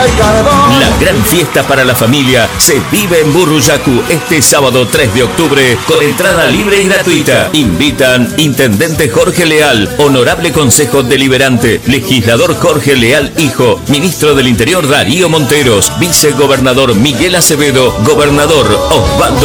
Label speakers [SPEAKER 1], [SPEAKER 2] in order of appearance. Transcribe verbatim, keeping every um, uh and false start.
[SPEAKER 1] La gran fiesta para la familia se vive en Burruyacu este sábado tres de octubre con entrada libre y gratuita. Invitan Intendente Jorge Leal, Honorable Consejo Deliberante, Legislador Jorge Leal Hijo, Ministro del Interior Darío Monteros, Vicegobernador Miguel Acevedo, Gobernador Osvaldo